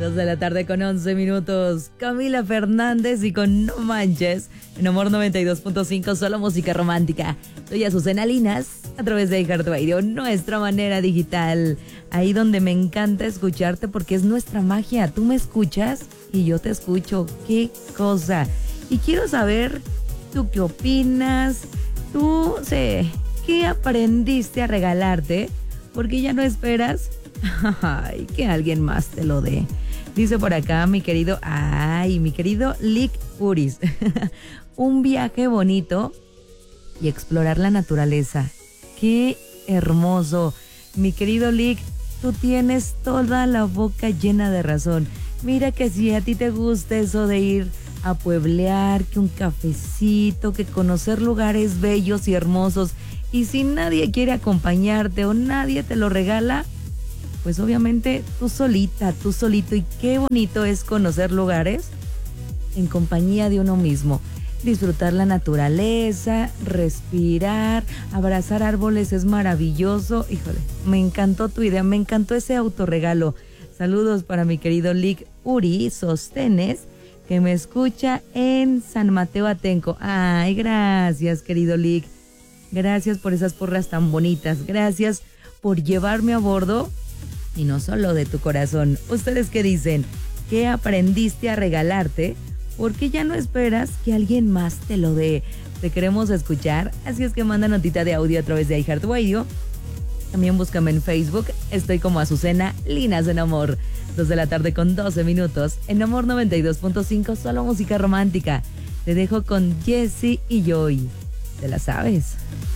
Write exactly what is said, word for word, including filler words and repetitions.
Dos de la tarde con once minutos. Camila Fernández y con No Manches. En Amor noventa y dos punto cinco, solo música romántica. Soy Azucena Linas, a través de iHeartRadio, nuestra manera digital. Ahí donde me encanta escucharte porque es nuestra magia. Tú me escuchas y yo te escucho. ¡Qué cosa! Y quiero saber, ¿tú qué opinas? ¿Tú, sé, qué aprendiste a regalarte? Porque ya no esperas ay, que alguien más te lo dé. Dice por acá mi querido, ay, mi querido Lick Uris. Un viaje bonito y explorar la naturaleza. Qué hermoso. Mi querido Lick, tú tienes toda la boca llena de razón. Mira que si a ti te gusta eso de ir a pueblear, que un cafecito, que conocer lugares bellos y hermosos, y si nadie quiere acompañarte o nadie te lo regala, pues obviamente tú solita, tú solito. Y qué bonito es conocer lugares en compañía de uno mismo. Disfrutar la naturaleza, respirar, abrazar árboles es maravilloso. Híjole, me encantó tu idea, me encantó ese autorregalo. Saludos para mi querido Lick Uri Sostenes, que me escucha en San Mateo Atenco. Ay, gracias, querido Lick. Gracias por esas porras tan bonitas. Gracias por llevarme a bordo. Y no solo de tu corazón. ¿Ustedes qué dicen? ¿Qué aprendiste a regalarte? Porque ya no esperas que alguien más te lo dé. Te queremos escuchar, así es que manda notita de audio a través de iHeartRadio. También búscame en Facebook. Estoy como Azucena Linas en Amor. Dos de la tarde con doce minutos. En Amor noventa y dos punto cinco, solo música romántica. Te dejo con Jessie y Joy. ¿Te la sabes?